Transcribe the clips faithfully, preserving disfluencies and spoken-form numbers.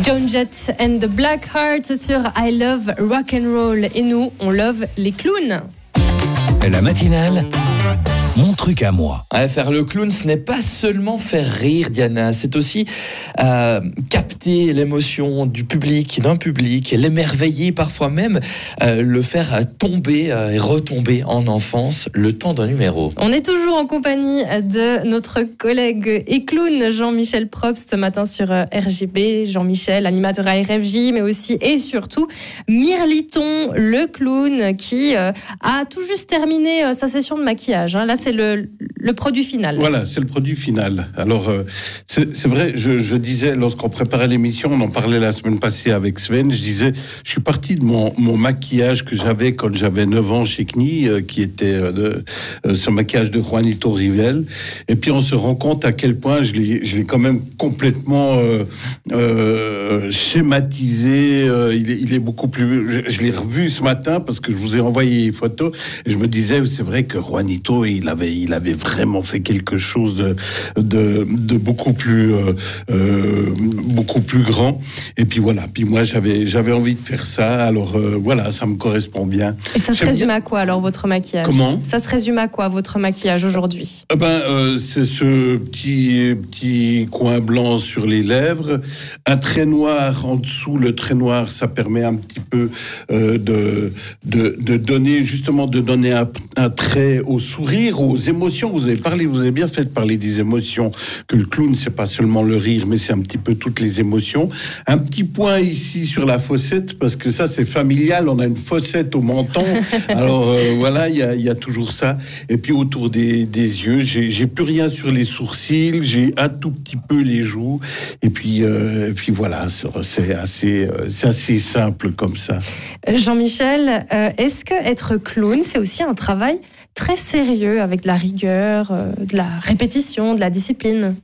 Joan Jett and the Blackhearts sur I Love Rock and Roll. Et nous, on love les clowns. La matinale, mon truc à moi. Ouais, faire le clown, ce n'est pas seulement faire rire, Diana, c'est aussi euh, capter l'émotion du public, d'un public, l'émerveiller, parfois même euh, le faire tomber euh, et retomber en enfance le temps d'un numéro. On est toujours en compagnie de notre collègue et clown Jean-Michel Probst ce matin sur R J B. Jean-Michel, animateur à R F J, mais aussi et surtout Mirliton, le clown qui euh, a tout juste terminé euh, sa session de maquillage. Hein. Là, c'est le, le produit final. Voilà, c'est le produit final. Alors, euh, c'est, c'est vrai, je, je disais, lorsqu'on préparait l'émission, on en parlait la semaine passée avec Sven, je disais, je suis parti de mon, mon maquillage que j'avais quand j'avais neuf ans chez C N I, euh, qui était euh, de, euh, ce maquillage de Juanito Rivel. Et puis, on se rend compte à quel point je l'ai, je l'ai quand même complètement euh, euh, schématisé. Euh, il, est, il est beaucoup plus... Je, je l'ai revu ce matin parce que je vous ai envoyé les photos et je me disais, c'est vrai que Juanito, il avait, il avait vraiment fait quelque chose de, de, de beaucoup plus, euh, euh, beaucoup plus grand. Et puis voilà. Puis moi, j'avais, j'avais envie de faire ça. Alors euh, voilà, ça me correspond bien. Et ça se J'aime résume bien... à quoi alors votre maquillage ? Comment ? Ça se résume à quoi votre maquillage aujourd'hui ? Eh ben, euh, c'est ce petit, petit coin blanc sur les lèvres, un trait noir en dessous. Le trait noir, ça permet un petit peu euh, de, de, de donner justement de donner un, un trait au sourire, aux émotions. Vous avez parlé, vous avez bien fait de parler des émotions. Que le clown, c'est pas seulement le rire, mais c'est un petit peu toutes les émotions. Un petit point ici sur la fossette, parce que ça, c'est familial. On a une fossette au menton. Alors euh, voilà, il y a, y a toujours ça. Et puis autour des, des yeux, j'ai, j'ai plus rien sur les sourcils. J'ai un tout petit peu les joues. Et puis, euh, et puis voilà, c'est assez, c'est assez simple comme ça. Jean-Michel, euh, est-ce que être clown, c'est aussi un travail très sérieux, avec de la rigueur, euh, de la répétition, de la discipline?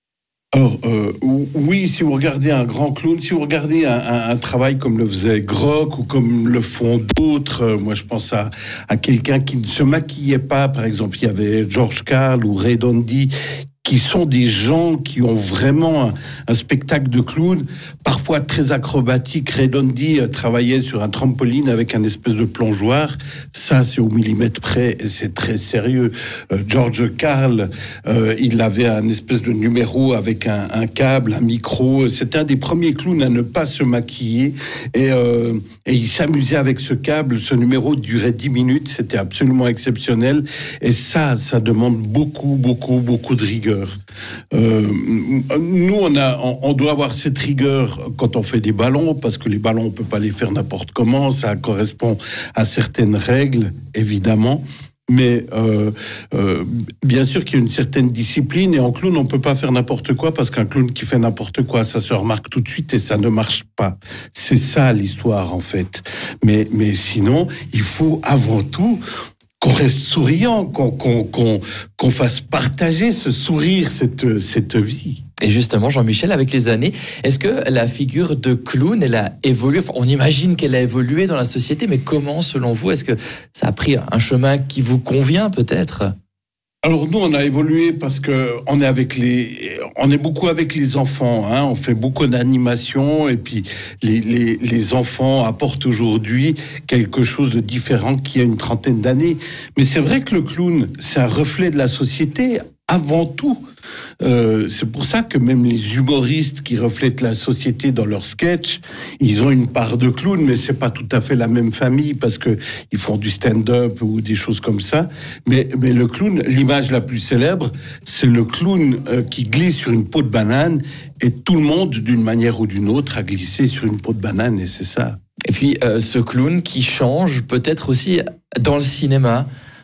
Alors, euh, oui, si vous regardez un grand clown, si vous regardez un, un, un travail comme le faisait Grock ou comme le font d'autres, euh, moi je pense à, à quelqu'un qui ne se maquillait pas, par exemple, il y avait George Carl ou Ray Dondi, qui sont des gens qui ont vraiment un, un spectacle de clown, parfois très acrobatique. Ray Dondi euh, travaillait sur un trampoline avec un espèce de plongeoir. Ça, c'est au millimètre près et c'est très sérieux. Euh, George Carl, euh, il avait un espèce de numéro avec un, un câble, un micro. C'était un des premiers clowns à ne pas se maquiller et, euh, et il s'amusait avec ce câble. Ce numéro durait dix minutes. C'était absolument exceptionnel. Et ça, ça demande beaucoup, beaucoup, beaucoup de rigueur. Euh, nous, on, a, on, on doit avoir cette rigueur quand on fait des ballons, parce que les ballons, on peut pas les faire n'importe comment, ça correspond à certaines règles, évidemment. Mais euh, euh, bien sûr qu'il y a une certaine discipline, et en clown, on peut pas faire n'importe quoi, parce qu'un clown qui fait n'importe quoi, ça se remarque tout de suite et ça ne marche pas. C'est ça l'histoire, en fait. Mais, mais sinon, il faut avant tout qu'on reste souriant, qu'on, qu'on, qu'on, qu'on fasse partager ce sourire, cette, cette vie. Et justement, Jean-Michel, avec les années, est-ce que la figure de clown, elle a évolué ? Enfin, on imagine qu'elle a évolué dans la société, mais comment, selon vous, est-ce que ça a pris un chemin qui vous convient, peut-être ? Alors nous, on a évolué parce que on est avec les, on est beaucoup avec les enfants, hein, on fait beaucoup d'animation et puis les, les, les enfants apportent aujourd'hui quelque chose de différent qu'il y a une trentaine d'années. Mais c'est vrai que le clown, c'est un reflet de la société avant tout. Euh, c'est pour ça que même les humoristes qui reflètent la société dans leurs sketchs, ils ont une part de clown, mais c'est pas tout à fait la même famille parce que ils font du stand-up ou des choses comme ça. Mais, mais le clown, l'image la plus célèbre, c'est le clown euh, qui glisse sur une peau de banane et tout le monde, d'une manière ou d'une autre, a glissé sur une peau de banane et c'est ça. Et puis euh, ce clown qui change peut-être aussi dans le cinéma.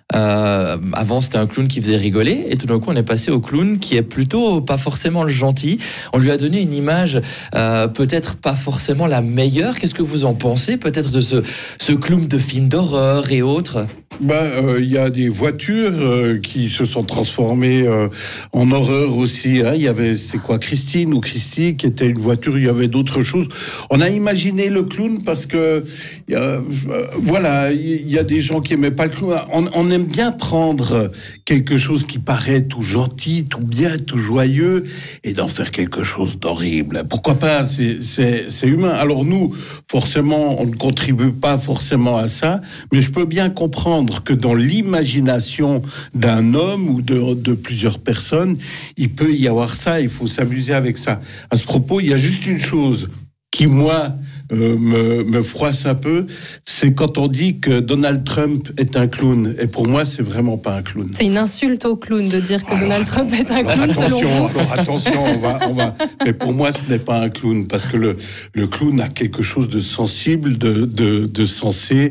Euh, avant c'était un clown qui faisait rigoler et tout d'un coup on est passé au clown qui est plutôt pas forcément le gentil. On lui a donné une image euh, peut-être pas forcément la meilleure. Qu'est-ce que vous en pensez peut-être de ce, ce clown de films d'horreur et autres ? Ben, euh, il y a des voitures euh, qui se sont transformées euh, en horreur aussi. Hein. Il y avait, c'était quoi, Christine ou Christy, qui était une voiture. Il y avait d'autres choses. On a imaginé le clown parce que, euh, voilà, il y a des gens qui aimaient pas le clown. On, on aime bien prendre quelque chose qui paraît tout gentil, tout bien, tout joyeux, et d'en faire quelque chose d'horrible. Pourquoi pas? C'est, c'est, c'est humain. Alors nous, forcément, on ne contribue pas forcément à ça, mais je peux bien comprendre que dans l'imagination d'un homme ou de, de plusieurs personnes, il peut y avoir ça, il faut s'amuser avec ça. À ce propos, il y a juste une chose qui, moi, euh, me, me froisse un peu, c'est quand on dit que Donald Trump est un clown. Et pour moi, c'est vraiment pas un clown. C'est une insulte au clown de dire que alors, Donald Trump est un clown, selon vous. Alors attention, on va, on va. Mais pour moi, ce n'est pas un clown, parce que le, le clown a quelque chose de sensible, de, de, de sensé.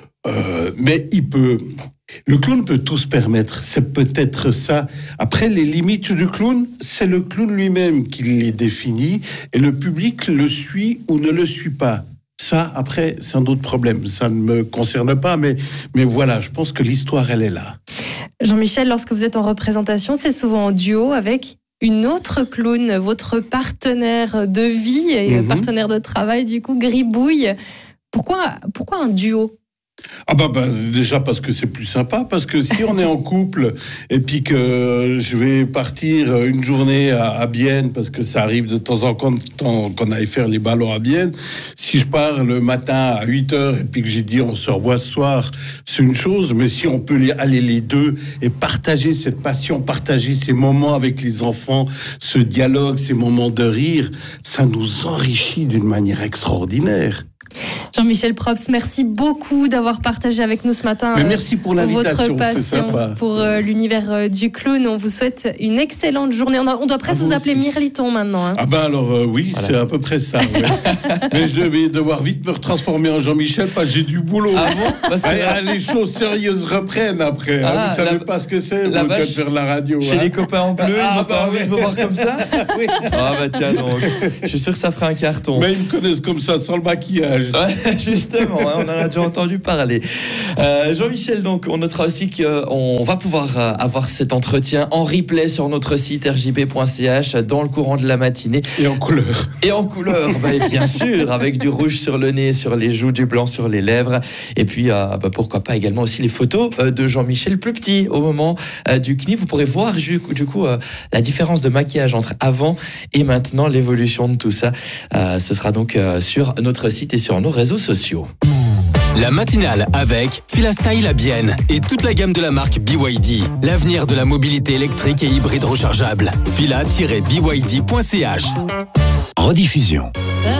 Euh, mais il peut, le clown peut tout se permettre, c'est peut-être ça. Après, les limites du clown, c'est le clown lui-même qui les définit, et le public le suit ou ne le suit pas. Ça, après, c'est un autre problème. Ça ne me concerne pas, mais, mais voilà, je pense que l'histoire, elle est là. Jean-Michel, lorsque vous êtes en représentation, c'est souvent en duo avec une autre clown, votre partenaire de vie et mm-hmm. partenaire de travail, du coup, Gribouille. Pourquoi, pourquoi un duo ? Ah bah, bah déjà parce que c'est plus sympa, parce que si on est en couple et puis que je vais partir une journée à, à Bienne, parce que ça arrive de temps en temps qu'on aille faire les ballons à Bienne, si je pars le matin à huit heures et puis que j'ai dit on se revoit ce soir, c'est une chose, mais si on peut aller les deux et partager cette passion, partager ces moments avec les enfants, ce dialogue, ces moments de rire, ça nous enrichit d'une manière extraordinaire. Jean-Michel Probst, merci beaucoup d'avoir partagé avec nous ce matin Mais merci pour l'invitation, votre passion pour euh, l'univers euh, du clown. On vous souhaite une excellente journée. On, a, on doit presque ah, vous, vous appeler Mirliton maintenant. Hein. Ah ben alors euh, oui, voilà. C'est à peu près ça. Ouais. Mais je vais devoir vite me transformer en Jean-Michel parce que j'ai du boulot. Ah bon parce que... ah, les choses sérieuses reprennent après. Ah, hein. Vous savez la... pas ce que c'est, vous vache, de faire la radio. Chez hein. les copains en bleu, ah, ils ont bah, pas envie ouais. de vous voir comme ça. Oui. Ah bah tiens donc, je suis sûr que ça fera un carton. Mais ils me connaissent comme ça, sans le maquillage. Ouais, justement. On en a déjà entendu parler. Euh, Jean-Michel, donc, on notera aussi qu'on va pouvoir euh, avoir cet entretien en replay sur notre site r j b point c h dans le courant de la matinée. Et en couleur. Et en couleur, bah, bien sûr, avec du rouge sur le nez, sur les joues, du blanc sur les lèvres. Et puis, euh, bah, pourquoi pas également aussi les photos euh, de Jean-Michel plus petit au moment euh, du C N I. Vous pourrez voir du coup, du coup euh, la différence de maquillage entre avant et maintenant, l'évolution de tout ça. Euh, ce sera donc euh, sur notre site et sur nos réseaux sociaux. La matinale avec Filastyle à Bienne et toute la gamme de la marque B Y D. L'avenir de la mobilité électrique et hybride rechargeable. fila tiret b y d point c h. Rediffusion.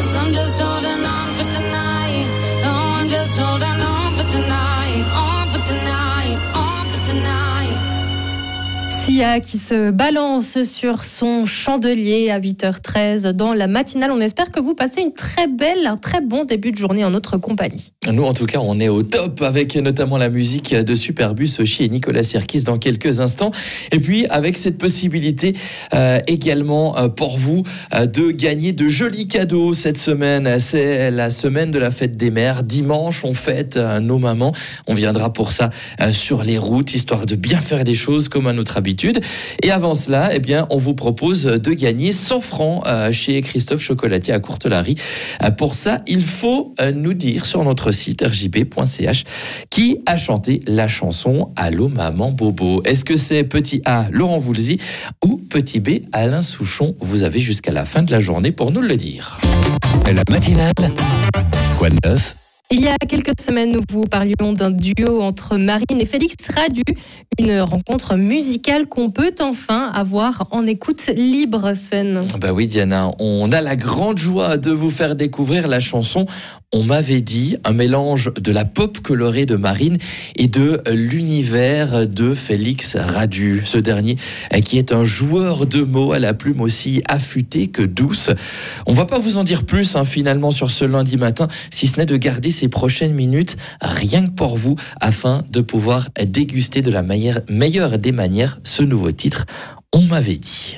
Sia qui se balance sur son chandelier à huit heures treize dans la matinale. On espère que vous passez une très belle, un très bon début de journée en notre compagnie. Nous, en tout cas, on est au top avec notamment la musique de Superbus, Oshi et Nicolas Sirkis dans quelques instants. Et puis, avec cette possibilité euh, également euh, pour vous euh, de gagner de jolis cadeaux cette semaine. C'est la semaine de la fête des mères. Dimanche, on fête euh, nos mamans. On viendra pour ça euh, sur les routes, histoire de bien faire les choses comme à notre habitude. Et avant cela, eh bien, on vous propose de gagner cent francs euh, chez Christophe Chocolatier à Courtelary. Euh, pour ça, il faut euh, nous dire sur notre site r j b point c h qui a chanté la chanson Allô Maman Bobo. Est-ce que c'est petit A, Laurent Voulzy, ou petit B, Alain Souchon? Vous avez jusqu'à la fin de la journée pour nous le dire. La matinale, quoi de neuf? Il y a quelques semaines, nous vous parlions d'un duo entre Marine et Félix Radu, une rencontre musicale qu'on peut enfin avoir en écoute libre, Sven. Bah oui, Diana, on a la grande joie de vous faire découvrir la chanson On m'avait dit, un mélange de la pop colorée de Marine et de l'univers de Félix Radu. Ce dernier qui est un joueur de mots à la plume aussi affûtée que douce. On va pas vous en dire plus hein, finalement sur ce lundi matin, si ce n'est de garder ces prochaines minutes rien que pour vous afin de pouvoir déguster de la meilleure, meilleure des manières ce nouveau titre On m'avait dit.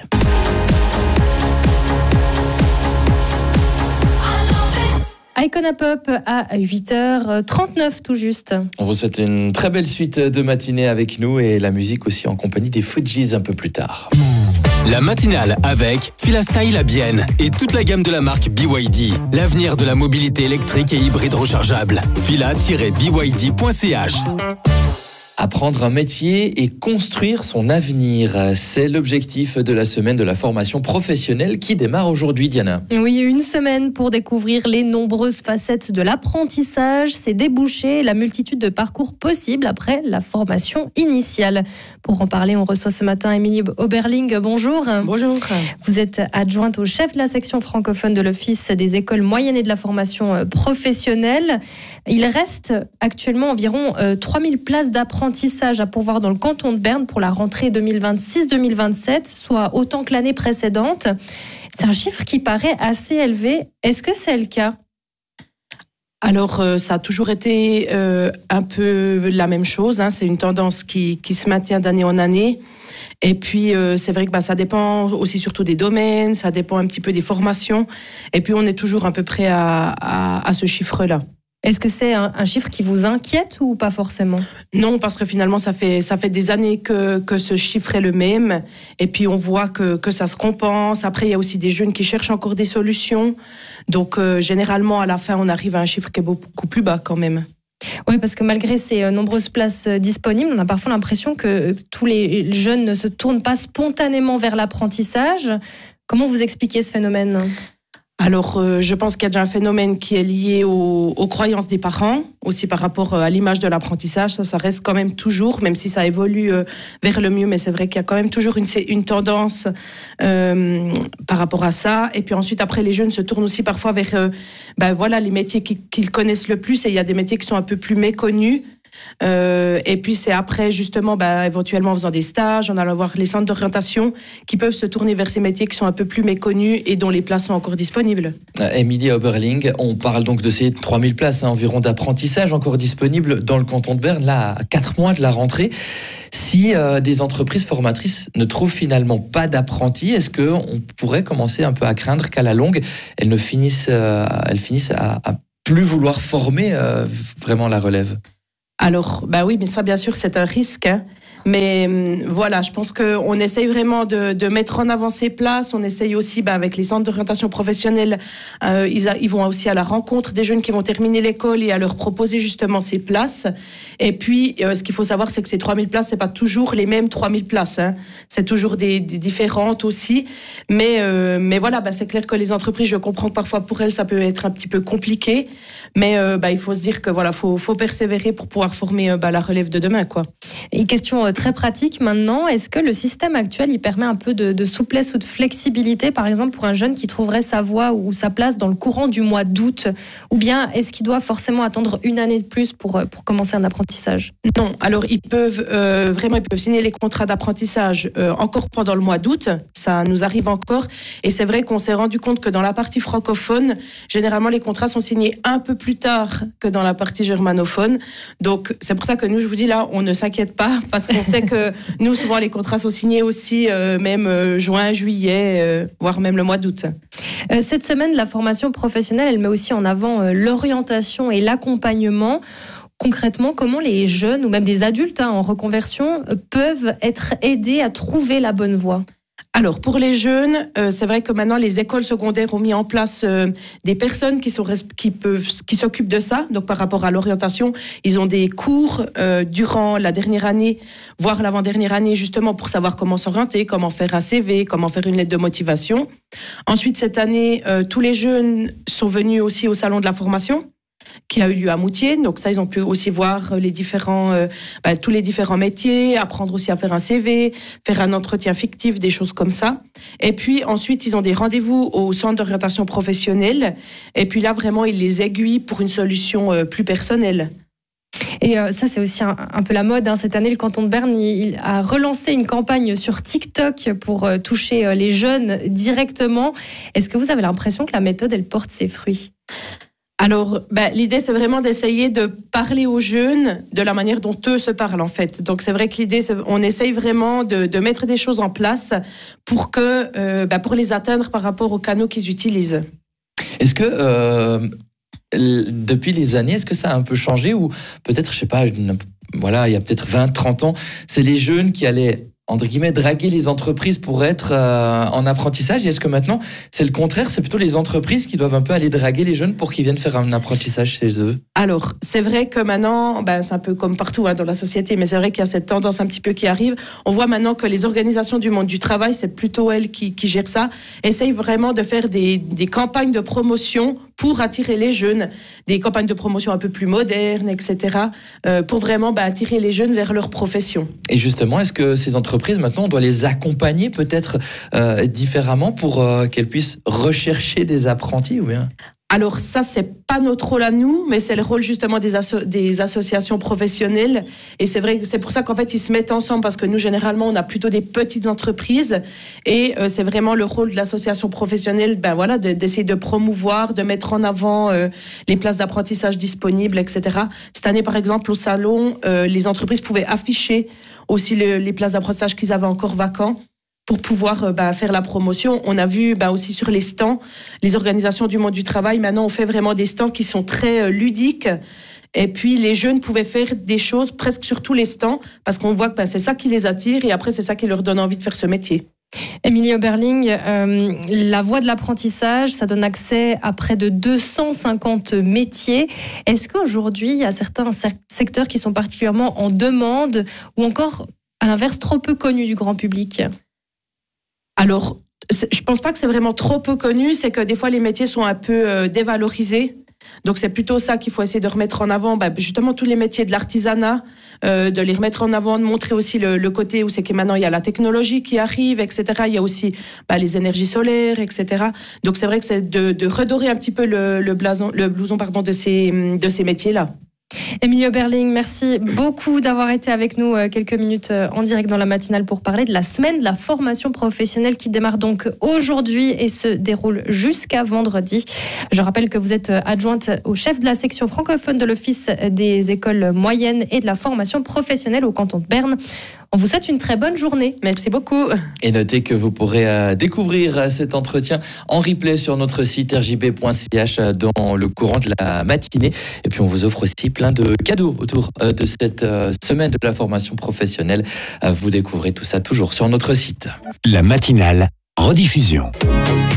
Icona Pop à huit heures trente-neuf tout juste. On vous souhaite une très belle suite de matinée avec nous et la musique aussi en compagnie des Fujis un peu plus tard. La matinale avec Filastyle à Bienne et toute la gamme de la marque B Y D. L'avenir de la mobilité électrique et hybride rechargeable. fila tiret b y d point c h. Apprendre un métier et construire son avenir, c'est l'objectif de la semaine de la formation professionnelle qui démarre aujourd'hui, Diana. Oui, une semaine pour découvrir les nombreuses facettes de l'apprentissage, ses débouchés, la multitude de parcours possibles après la formation initiale. Pour en parler, on reçoit ce matin Émilie Oberling. Bonjour. Bonjour. Vous êtes adjointe au chef de la section francophone de l'Office des écoles moyennes et de la formation professionnelle. Il reste actuellement environ trois mille places d'apprentissage à pourvoir dans le canton de Berne pour la rentrée deux mille vingt-six deux mille vingt-sept, soit autant que l'année précédente. C'est un chiffre qui paraît assez élevé. Est-ce que c'est le cas ? Alors, euh, ça a toujours été euh, un peu la même chose. Hein. C'est une tendance qui, qui se maintient d'année en année. Et puis, euh, c'est vrai que bah, ça dépend aussi surtout des domaines, ça dépend un petit peu des formations. Et puis, on est toujours à peu près à, à, à ce chiffre-là. Est-ce que c'est un, un chiffre qui vous inquiète ou pas forcément ? Non, parce que finalement, ça fait, ça fait des années que, que ce chiffre est le même. Et puis, on voit que, que ça se compense. Après, il y a aussi des jeunes qui cherchent encore des solutions. Donc, euh, généralement, à la fin, on arrive à un chiffre qui est beaucoup plus bas quand même. Oui, parce que malgré ces nombreuses places disponibles, on a parfois l'impression que tous les jeunes ne se tournent pas spontanément vers l'apprentissage. Comment vous expliquez ce phénomène ? Alors, euh, je pense qu'il y a déjà un phénomène qui est lié aux, aux croyances des parents, aussi par rapport à l'image de l'apprentissage. Ça, ça reste quand même toujours, même si ça évolue euh, vers le mieux, mais c'est vrai qu'il y a quand même toujours une, une tendance euh, par rapport à ça. Et puis ensuite, après, les jeunes se tournent aussi parfois vers euh, ben voilà, les métiers qu'ils, qu'ils connaissent le plus. Et il y a des métiers qui sont un peu plus méconnus. Euh, et puis c'est après justement bah, éventuellement en faisant des stages, en allant voir les centres d'orientation qui peuvent se tourner vers ces métiers qui sont un peu plus méconnus et dont les places sont encore disponibles. Euh, Émilie Oberling, on parle donc de ces trois mille places hein, environ d'apprentissage encore disponibles dans le canton de Berne, là à quatre mois de la rentrée. Si euh, des entreprises formatrices ne trouvent finalement pas d'apprentis, est-ce qu'on pourrait commencer un peu à craindre qu'à la longue, elles, ne finissent, euh, elles finissent à, à plus vouloir former euh, vraiment la relève ? Alors, bah oui, mais ça, bien sûr, c'est un risque. Hein. Mais euh, voilà, je pense qu'on essaye vraiment de, de mettre en avant ces places. On essaye aussi, bah, avec les centres d'orientation professionnelle, euh, ils, a, ils vont aussi à la rencontre des jeunes qui vont terminer l'école et à leur proposer justement ces places. Et puis, euh, ce qu'il faut savoir, c'est que ces trois mille places, c'est pas toujours les mêmes trois mille places. Hein. C'est toujours des, des différentes aussi. Mais, euh, mais voilà, bah, c'est clair que les entreprises, je comprends que parfois pour elles, ça peut être un petit peu compliqué. Mais euh, bah, il faut se dire que voilà, faut, faut persévérer pour pouvoir former euh, bah, la relève de demain, quoi. Et question euh, très pratique maintenant, est-ce que le système actuel, il permet un peu de, de souplesse ou de flexibilité, par exemple pour un jeune qui trouverait sa voie ou sa place dans le courant du mois d'août, ou bien est-ce qu'il doit forcément attendre une année de plus pour, pour commencer un apprentissage ? Non, alors ils peuvent euh, vraiment ils peuvent signer les contrats d'apprentissage euh, encore pendant le mois d'août, ça nous arrive encore, et c'est vrai qu'on s'est rendu compte que dans la partie francophone, généralement les contrats sont signés un peu plus tard que dans la partie germanophone. Donc c'est pour ça que nous, je vous dis là, on ne s'inquiète pas parce qu'on sait que nous, souvent les contrats sont signés aussi euh, même euh, juin, juillet, euh, voire même le mois d'août. Euh, cette semaine, la formation professionnelle, elle met aussi en avant euh, l'orientation et l'accompagnement. Concrètement, comment les jeunes ou même des adultes hein, en reconversion euh, peuvent être aidés à trouver la bonne voie ? Alors, pour les jeunes, euh, c'est vrai que maintenant, les écoles secondaires ont mis en place euh, des personnes qui, sont, qui, peuvent, qui s'occupent de ça. Donc, par rapport à l'orientation, ils ont des cours euh, durant la dernière année, voire l'avant-dernière année, justement pour savoir comment s'orienter, comment faire un C V, comment faire une lettre de motivation. Ensuite, cette année, euh, tous les jeunes sont venus aussi au salon de la formation, qui a eu lieu à Moutier. Donc ça, ils ont pu aussi voir les différents, euh, bah, tous les différents métiers, apprendre aussi à faire un C V, faire un entretien fictif, des choses comme ça. Et puis ensuite, ils ont des rendez-vous au centre d'orientation professionnelle. Et puis là, vraiment, ils les aiguillent pour une solution euh, plus personnelle. Et euh, ça, c'est aussi un, un peu la mode. Hein. Cette année, le canton de Berne il, il a relancé une campagne sur TikTok pour euh, toucher euh, les jeunes directement. Est-ce que vous avez l'impression que la méthode, elle porte ses fruits ? Alors, bah, l'idée, c'est vraiment d'essayer de parler aux jeunes de la manière dont eux se parlent, en fait. Donc, c'est vrai que l'idée, c'est on essaye vraiment de, de mettre des choses en place pour, que, euh, bah, pour les atteindre par rapport aux canaux qu'ils utilisent. Est-ce que... Euh... depuis les années, est-ce que ça a un peu changé ou peut-être, je sais pas, une, voilà, il y a peut-être vingt, trente ans, c'est les jeunes qui allaient, entre guillemets, draguer les entreprises pour être euh, en apprentissage. Et est-ce que maintenant, c'est le contraire? C'est plutôt les entreprises qui doivent un peu aller draguer les jeunes pour qu'ils viennent faire un apprentissage chez eux? Alors, c'est vrai que maintenant, ben, c'est un peu comme partout hein, dans la société, mais c'est vrai qu'il y a cette tendance un petit peu qui arrive. On voit maintenant que les organisations du monde du travail, c'est plutôt elles qui, qui gèrent ça, essayent vraiment de faire des, des campagnes de promotion pour attirer les jeunes, des campagnes de promotion un peu plus modernes, et cetera, euh, pour vraiment ben, attirer les jeunes vers leur profession. Et justement, est-ce que ces entreprises, maintenant, on doit les accompagner peut-être euh, différemment pour euh, qu'elles puissent rechercher des apprentis ou bien? Alors ça, c'est pas notre rôle à nous, mais c'est le rôle justement des, asso- des associations professionnelles. Et c'est vrai que c'est pour ça qu'en fait, ils se mettent ensemble, parce que nous, généralement, on a plutôt des petites entreprises. Et euh, c'est vraiment le rôle de l'association professionnelle, ben voilà, de, d'essayer de promouvoir, de mettre en avant euh, les places d'apprentissage disponibles, et cetera. Cette année, par exemple, au salon, euh, les entreprises pouvaient afficher aussi le, les places d'apprentissage qu'ils avaient encore vacants, pour pouvoir euh, bah, faire la promotion. On a vu bah, aussi sur les stands, les organisations du monde du travail, maintenant on fait vraiment des stands qui sont très euh, ludiques. Et puis les jeunes pouvaient faire des choses presque sur tous les stands, parce qu'on voit que bah, c'est ça qui les attire, et après c'est ça qui leur donne envie de faire ce métier. Émilie Oberling, euh, la voie de l'apprentissage, ça donne accès à près de deux cent cinquante métiers. Est-ce qu'aujourd'hui, il y a certains secteurs qui sont particulièrement en demande, ou encore, à l'inverse, trop peu connus du grand public ? Alors, je pense pas que c'est vraiment trop peu connu, c'est que des fois les métiers sont un peu euh, dévalorisés. Donc c'est plutôt ça qu'il faut essayer de remettre en avant, bah, justement tous les métiers de l'artisanat, euh, de les remettre en avant, de montrer aussi le, le côté où c'est que maintenant il y a la technologie qui arrive, et cetera. Il y a aussi bah, les énergies solaires, et cetera. Donc c'est vrai que c'est de, de redorer un petit peu le, le, blason, le blouson pardon, de ces, de ces métiers-là. Émilie Oberling, merci beaucoup d'avoir été avec nous quelques minutes en direct dans la matinale pour parler de la semaine de la formation professionnelle qui démarre donc aujourd'hui et se déroule jusqu'à vendredi. Je rappelle que vous êtes adjointe au chef de la section francophone de l'Office des écoles moyennes et de la formation professionnelle au canton de Berne. On vous souhaite une très bonne journée. Merci beaucoup. Et notez que vous pourrez euh, découvrir cet entretien en replay sur notre site r j b point c h dans le courant de la matinée. Et puis on vous offre aussi plein de cadeaux autour euh, de cette euh, semaine de la formation professionnelle. Euh, vous découvrez tout ça toujours sur notre site. La matinale, rediffusion.